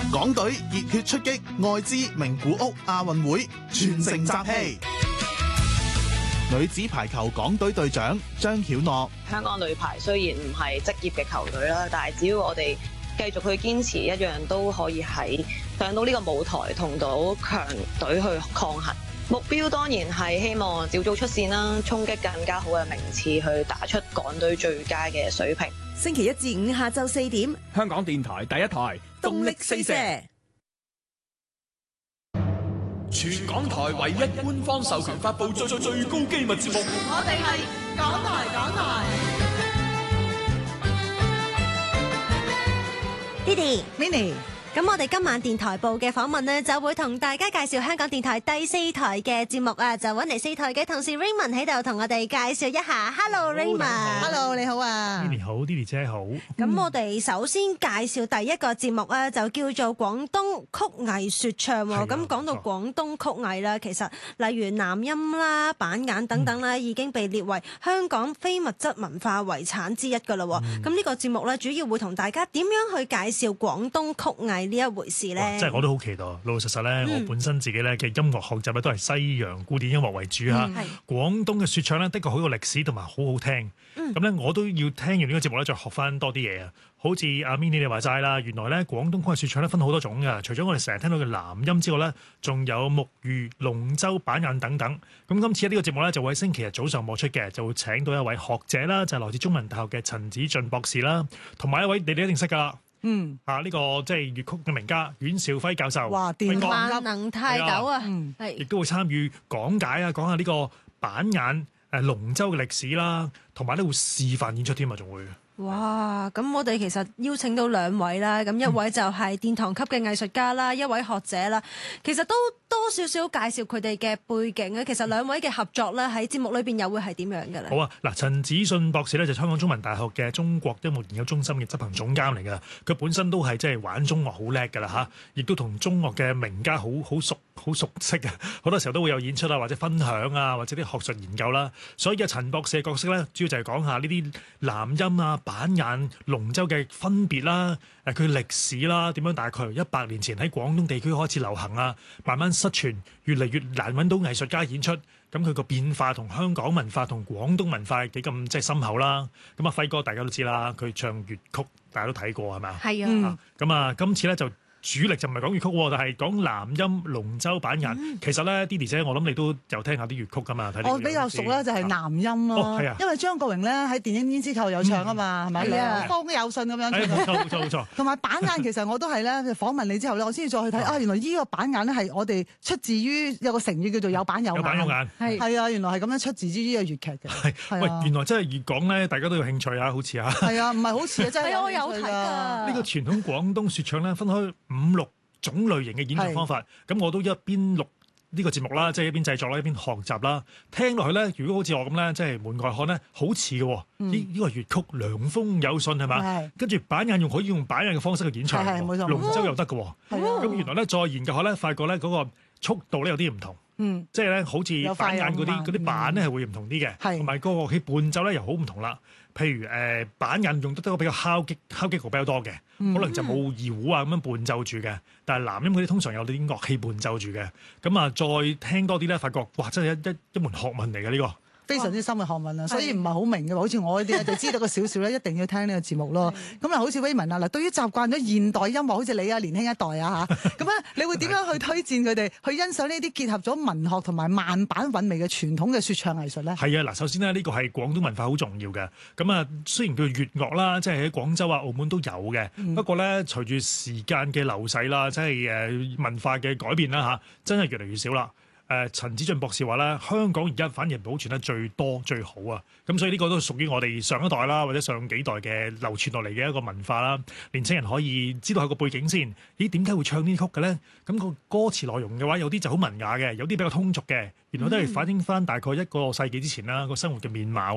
港隊熱血出擊愛知名古屋亞運會，全城集氣。女子排球港隊隊長張曉諾： 香港女排雖然唔係職業嘅球隊啦，但係只要我哋繼續去堅持，一樣都可以喺上到呢個舞台同到強隊去抗衡。目標當然係希望小組出線啦，衝擊更加好嘅名次，去打出港隊最佳嘅水平。 星期一至五下晝4點， 香港電台第一台動力四射， 全港台唯一官方授權發布最高機密節目。 我哋係港台。 Didi Minnie。 咁我哋今晚電台部嘅訪問呢，就會同大家介紹香港電台第4台嘅節目啊，就揾嚟4台嘅同事 Raymond 喺度同我哋介紹一下。Hello Raymond，Hello 你好啊 Minnie 好 ，Didi 姐好。 咁我哋首先介紹第一個節目啊，就叫做廣東曲藝說唱喎。咁講到廣東曲藝啦，其實例如南音啦、板眼等等啦，已經被列為香港非物質文化遺產之一㗎啦。咁呢個節目咧，主要會同大家點樣去介紹廣東曲藝呢一回事咧？ 即係我都好期待。老老實實咧，我本身自己咧嘅音樂學習咧都係西洋古典音樂為主嚇。廣東嘅說唱咧，的確好有歷史同埋好好聽。咁咧，我都要聽完呢個節目咧，再學翻多啲嘢啊。好似阿 Minnie 你話齋啦，原來咧廣東曲藝說唱咧分好多種㗎。除咗我哋成日聽到嘅南音之外咧，仲有木魚、龍舟、板眼等等。咁今次呢個節目咧就會喺星期日早上播出嘅，就會請到一位學者啦，就係來自中文大學嘅陳子駿博士啦，同埋一位你哋一定識㗎啦。呢個即係粵曲嘅名家阮兆輝教授， 哇， 萬能泰斗啊， 亦都會參與講解啊，講下呢個板眼龍舟嘅歷史啦，同埋咧會示範演出添啊，仲會。 哇！咁我哋其實邀請到2位啦，咁一位就係殿堂級嘅藝術家啦，一位學者啦，其實都多少少介紹佢哋嘅背景啊。其實2位嘅合作咧喺節目裏邊又會係點樣嘅咧？ 好啊！嗱，陳子駿博士咧就香港中文大學嘅中國音樂研究中心嘅執行總監嚟㗎，佢本身都係即係玩中樂好叻㗎啦嚇，亦都同中樂嘅名家好熟悉啊！好多時候都會有演出啊，或者分享啊，或者啲學術研究啦。所以陳博士嘅角色咧，主要就係講下呢啲南音啊、板眼、龍舟嘅分別啦，佢歷史啦，點樣大概由100年前喺廣東地區開始流行啊，慢慢失傳，越嚟越難揾到藝術家演出。咁佢個變化同香港文化同廣東文化幾咁即係深厚啦。咁啊輝哥大家都知啦，佢唱粵曲大家都睇過係咪啊？ 係啊。 咁啊今次咧就主力就唔係講粵曲，但係講南音、龍舟、板眼。其實咧 Didi 姐，我諗你都有聽下啲粵曲噶嘛？ 我比較熟啦，就係南音咯。因為張國榮咧喺電影《胭脂扣》有唱啊嘛，係咪？兩方有信咁樣唱。 冇錯。同埋板眼其實我都係咧訪問你之後咧，我先至再去睇原來呢個板眼咧係我哋出自於有個成語叫做有板有眼。有板有眼。係啊，原來係咁樣出自於呢個粵劇嘅。 喂，原來真係越講咧，大家都有興趣啊，好似啊。 係啊，唔係好似啊，真係我有睇㗎。 呢個傳統廣東說唱咧，分開5-6種類型嘅演繹方法，咁我都一邊錄呢個節目啦，即係一邊製作啦，一邊學習啦。聽落去咧，如果好似我咁咧，即係門外漢咧，好似嘅。呢個粵曲涼風有信係嘛？跟住板眼可以用板眼嘅方式去演唱，龍舟又得嘅。咁原來咧再研究下咧，發覺咧嗰個速度咧有啲唔同。即係咧好似板眼嗰啲板咧係會唔同啲嘅，同埋個樂器伴奏咧又好唔同啦。譬如板眼用得比較敲擊比較多嘅，可能就冇二胡啊咁樣伴奏住嘅。但係南音嗰啲通常有啲樂器伴奏住嘅。咁啊，再聽多啲咧，發覺哇，真係一門學問嚟嘅呢個。 非常之深嘅學問啊，所以唔係好明嘅，好似我呢啲就知道個少少咧，一定要聽呢個節目咯。咁啊，好似 Raymond 啊，嗱，對於習慣咗現代音樂，好似你啊年輕一代啊嚇，咁咧你會點樣去推薦佢哋去欣賞呢啲結合咗文學同埋慢板韻味嘅傳統嘅説唱藝術咧？係啊，嗱，首先呢，呢個係廣東文化好重要嘅。咁啊，雖然叫粵樂啦，即係喺廣州啊、澳門都有嘅。不過咧，隨住時間嘅流逝啦，即係文化嘅改變啦嚇，真係越嚟越少啦。陳子駿博士話咧，香港而家反而保存得最多最好啊！咁所以呢個都屬於我哋上一代啦，或者上幾代嘅流傳落嚟嘅一個文化啦。年輕人可以知道下個背景先。咦，點解會唱呢啲曲嘅咧？咁個歌詞內容嘅話，有啲就好文雅嘅，有啲比較通俗嘅。原來都係反映翻大概1個世紀之前啦個生活嘅面貌啦。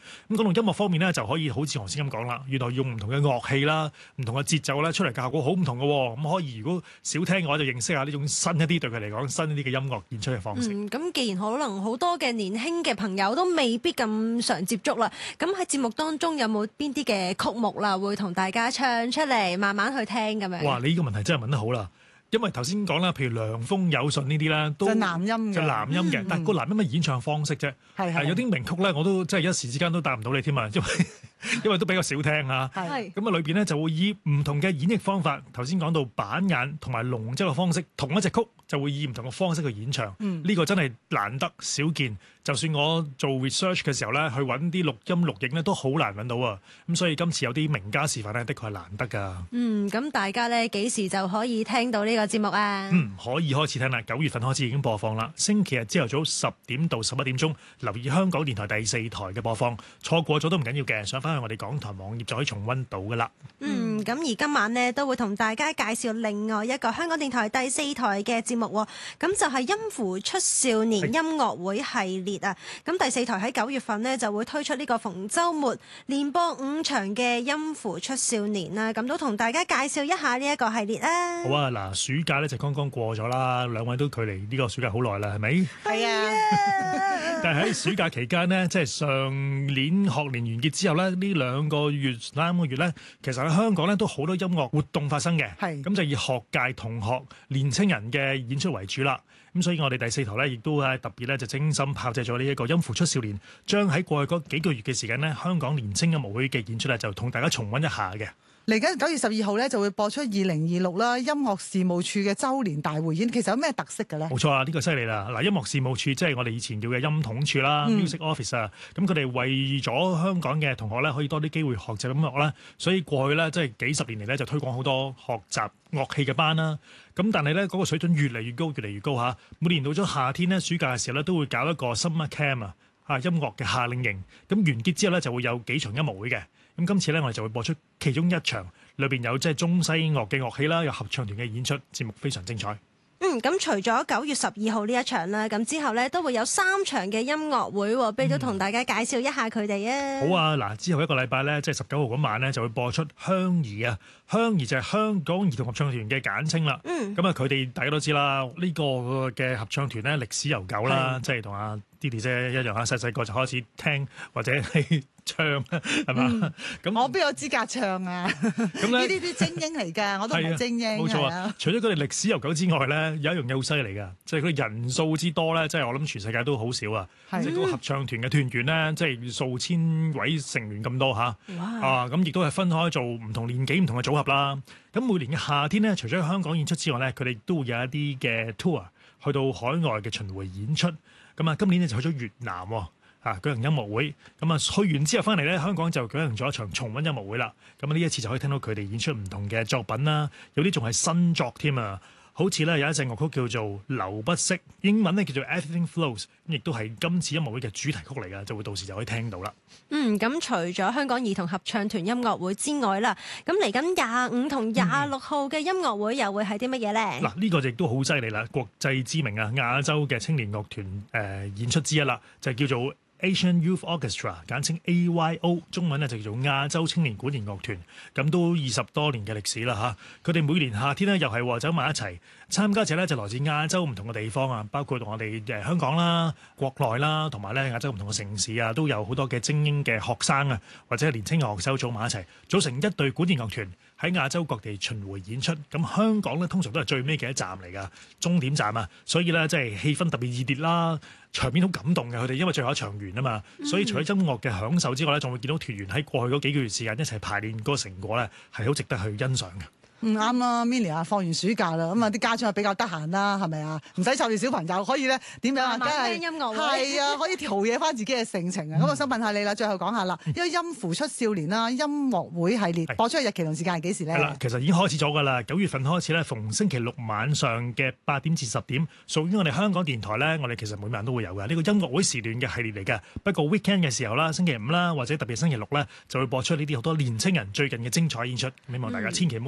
咁講到音樂方面咧，就可以好似頭先咁講啦，原來用唔同嘅樂器啦、唔同嘅節奏咧出嚟嘅效果好唔同嘅喎。咁可以如果少聽嘅話，就認識下呢種新一啲對佢嚟講新一啲嘅音樂演出嘅方式。 咁既然可能好多嘅年輕嘅朋友都未必咁常接觸啦，咁喺節目當中有冇邊啲嘅曲目啦，會同大家唱出嚟，慢慢去聽咁樣？ 哇！你呢個問題真係問得好啦。因為頭先講啦，譬如涼風有信呢啲咧，都就男音嘅， 就男音嘅，但係個男音嘅演唱方式啫，係有啲名曲咧，我都即係一時之間都答唔到你添啊，因為都比較少聽嚇。 係咁啊，裏邊咧就會以唔同嘅演繹方法，頭先講到板眼同埋龍舟嘅方式，同一隻曲就會以唔同嘅方式去演唱。呢個真係難得少見。就算我做 research 嘅時候咧，去揾啲錄音錄影咧，都好難揾到啊。咁所以今次有啲名家示範咧，的確係難得㗎。 咁大家咧幾時就可以聽到呢個節目啊？ 可以開始聽啦，9月份開始已經播放啦。星期日朝頭早10點到11點鐘，留意香港電台第4台嘅播放。錯過咗都唔緊要嘅，上翻去我哋港台網頁就可以重溫到㗎啦。 咁而今晚呢，都會同大家介紹另外一個香港電台第4台嘅節目喎。咁就係音符出少年音樂會系列啊。咁第4台喺9月份呢，就會推出呢個逢週末連播5場嘅音符出少年啦。咁都同大家介紹一下呢一個系列啊。 好啊，嗱，暑假咧就剛剛過咗啦，兩位都距離呢個暑假好耐啦，係咪？ 係啊。 但係喺暑假期間呢，即係上年學年完結之後咧，呢3個月咧，其實喺香港咧都好多音樂活動發生嘅。係。咁就以學界同學、年青人嘅演出為主啦。咁所以我哋第4台咧，亦都係特別咧就精心炮製咗呢一個音符出少年，將喺過去嗰幾個月嘅時間呢，香港年青音樂會嘅演出咧，就同大家重溫一下嘅。 嚟緊9月12號咧就會播出2026啦音樂事務處嘅週年大匯演，其實有咩特色嘅咧？ 冇錯啊，呢個犀利啦！嗱，音樂事務處即係我哋以前叫嘅音統處啦，music office 啊。咁佢哋為咗香港嘅同學咧，可以多啲機會學習音樂啦，所以過去咧即係幾十年嚟咧就推廣好多學習樂器嘅班啦。咁但係咧嗰個水準越嚟越高，越嚟越高嚇。每年到咗夏天咧，暑假嘅時候咧，都會搞一個 summer camp 啊，音樂嘅夏令營。咁完結之後咧，就會有幾場音樂會嘅。咁今次咧，我哋就會播出其中一場，裏邊有即係中西樂嘅樂器啦，有合唱團嘅演出，節目非常精彩。 咁除咗9月12號呢一場啦，咁之後咧都會有3場嘅音樂會，不如都同大家介紹一下佢哋啊。 好啊，嗱，之後一個禮拜咧，即係19號嗰晚咧，就會播出香兒啊，香兒就係香港兒童合唱團嘅簡稱啦。咁啊，佢哋大家都知啦，呢個嘅合唱團咧歷史悠久啦，即係同阿 Didi 姐一樣啊，細細個就開始聽或者係唱係嘛？咁我邊有資格唱啊？咁呢啲精英嚟㗎，我都唔係精英。 冇錯啊！除咗佢哋歷史悠久之外咧，有一樣嘢好犀利㗎，即係佢人數之多咧，即係我諗全世界都好少啊！即係個合唱團嘅團員咧，即係數千位成員咁多嚇。咁亦都係分開做唔同年紀、唔同嘅組合啦。咁每年嘅夏天咧，除咗喺香港演出之外咧，佢哋都會有一啲嘅 tour 去到海外嘅巡迴演出。咁啊，今年咧就去咗越南喎。舉行音樂會，咁啊去完之後翻嚟咧，香港就舉行咗一場重溫音樂會啦。咁呢一次就可以聽到佢哋演出唔同嘅作品啦，有啲仲係新作添啊！好似咧有一隻樂曲叫做《流不息》，英文咧叫做 Everything Flows， 亦都係今次音樂會嘅主題曲嚟㗎，就會到時就可以聽到啦。咁除咗香港兒童合唱團音樂會之外啦，咁嚟緊25同26號嘅音樂會又會係啲乜嘢咧？嗱， 呢個亦都好犀利啦，國際知名啊，亞洲嘅青年樂團演出之一啦，就係叫做Asian Youth Orchestra， 簡稱 AYO， 中文咧就叫做亞洲青年管弦樂團，咁都20多年嘅歷史啦嚇。佢哋每年夏天咧又係走埋一齊，參加者咧就來自亞洲唔同嘅地方啊，包括我哋香港啦、國內啦，同埋咧亞洲唔同嘅城市啊，都有好多嘅精英嘅學生啊，或者係年青嘅學手組埋一齊，組成一隊管弦樂團喺亞洲各地巡迴演出。咁香港咧通常都係最尾嘅一站嚟㗎，終點站啊，所以咧即係氣氛特別熱烈啦。場面好感動嘅，佢哋因為最後一場完啊嘛，所以除咗音樂嘅享受之外咧，仲會見到團員喺過去嗰幾個月時間一齊排練嗰個成果咧，係好值得去欣賞嘅。 啱啦 ，Milly 啊，放完暑假啦，咁啊啲家長係比較得閒啦，係咪啊？唔使湊住小朋友，可以咧點樣啊？ 梗係聽音樂會係啊，可以陶冶翻自己嘅性情啊！咁我想問下你啦，最後講下啦，因為音符出少年啦，音樂會系列播出嘅日期同時間係幾時咧？係啦， 其實已經開始咗㗎啦，9月份開始咧，逢星期六晚上嘅8點至10點，屬於我哋香港電台咧，我哋其實每晚都會有嘅呢個音樂會時段嘅系列嚟嘅。不過 weekend 嘅時候啦，星期5啦，或者特別星期6咧，就會播出呢啲好多年青人最近嘅精彩演出，希望大家千祈唔好錯過啊！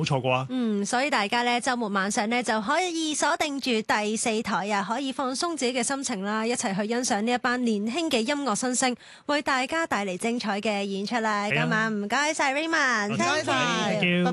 啊。 所以大家咧週末晚上咧就可以鎖定住第4台啊，可以放鬆自己嘅心情啦，一齊去欣賞呢一班年輕嘅音樂新星，為大家帶嚟精彩嘅演出啦。今晚唔該晒 Raymond， 唔該晒。